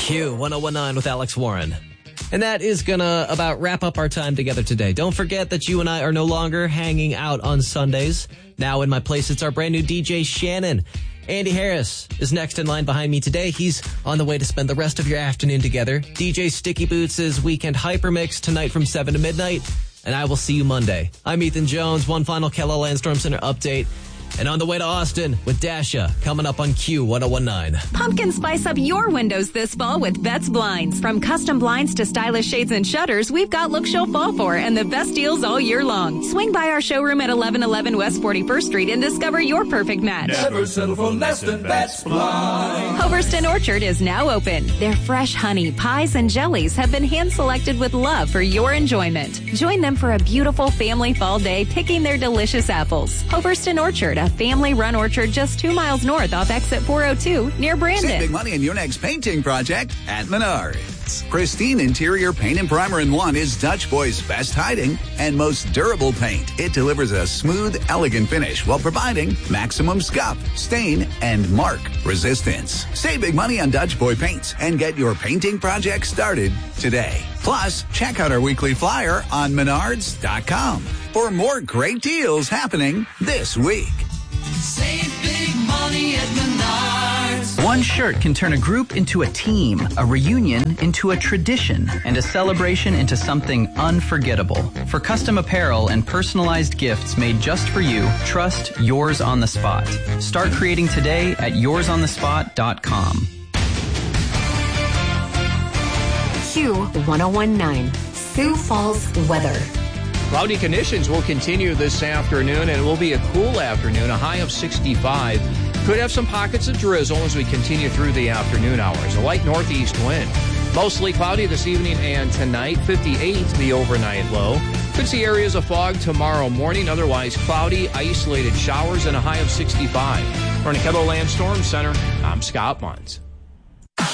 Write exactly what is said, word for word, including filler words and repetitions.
Q one oh one nine with Alex Warren. And that is going to about wrap up our time together today. Don't forget that you and I are no longer hanging out on Sundays. Now in my place, it's our brand new D J, Shannon. Andy Harris is next in line behind me today. He's on the way to spend the rest of your afternoon together. D J Sticky Boots' Weekend Hypermix tonight from seven to midnight. And I will see you Monday. I'm Ethan Jones. One final Keller Landstorm Center update. And on the way to Austin with Dasha, coming up on Q one oh one nine. Pumpkin spice up your windows this fall with Betts Blinds. From custom blinds to stylish shades and shutters, we've got looks you'll fall for and the best deals all year long. Swing by our showroom at eleven eleven West forty-first Street and discover your perfect match. Never settle for less than Betts Blinds. Hoverston Orchard is now open. Their fresh honey, pies, and jellies have been hand-selected with love for your enjoyment. Join them for a beautiful family fall day picking their delicious apples. Hoverston Orchard, a family-run orchard just two miles north off exit four oh two near Brandon. Save big money on your next painting project at Menards. Pristine interior paint and primer in one is Dutch Boy's best hiding and most durable paint. It delivers a smooth, elegant finish while providing maximum scuff, stain, and mark resistance. Save big money on Dutch Boy paints and get your painting project started today. Plus, check out our weekly flyer on menards dot com for more great deals happening this week. Save big money at Menards. One shirt can turn a group into a team, a reunion into a tradition, and a celebration into something unforgettable. For custom apparel and personalized gifts made just for you, trust Yours on the Spot. Start creating today at yours on the spot dot com. Q one oh one nine, Sioux Falls weather. Cloudy conditions will continue this afternoon, and it will be a cool afternoon, a high of sixty-five. Could have some pockets of drizzle as we continue through the afternoon hours. A light northeast wind. Mostly cloudy this evening and tonight, fifty-eight the overnight low. Could see areas of fog tomorrow morning, otherwise cloudy, isolated showers, and a high of sixty-five. For the Keller Landstorm Center, I'm Scott Munz.